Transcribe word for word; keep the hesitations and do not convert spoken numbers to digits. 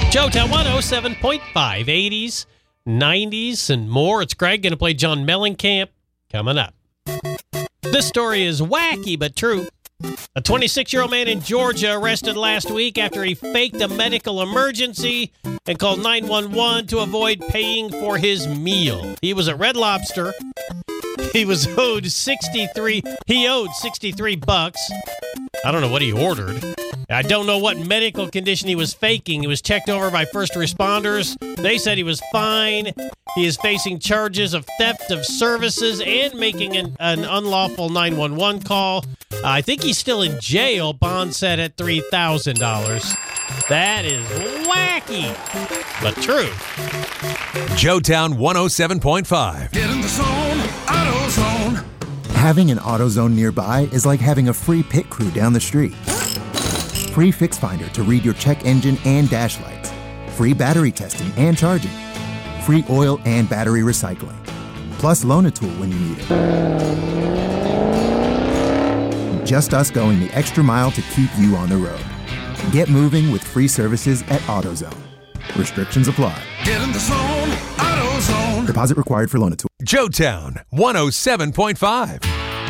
Joetown one oh seven point five, eighties, nineties, and more. It's Greg going to play John Mellencamp coming up. This story is wacky but true. A twenty-six-year-old man in Georgia arrested last week after he faked a medical emergency and called nine one one to avoid paying for his meal. He was at Red Lobster. He was owed sixty-three. He owed sixty-three bucks. I don't know what he ordered. I don't know what medical condition he was faking. He was checked over by first responders. They said he was fine. He is facing charges of theft of services and making an, an unlawful nine one one call. Uh, I think he's still in jail. Bond set at three thousand dollars. That is wacky, but true. Joetown one oh seven point five. Get in the zone, AutoZone. Having an AutoZone nearby is like having a free pit crew down the street. Free Fix Finder to read your check engine and dash lights. Free battery testing and charging. Free oil and battery recycling. Plus Loan-A-Tool when you need it. Just us going the extra mile to keep you on the road. Get moving with free services at AutoZone. Restrictions apply. Get in the zone, AutoZone. Deposit required for Loan-A-Tool. Joetown one oh seven point five.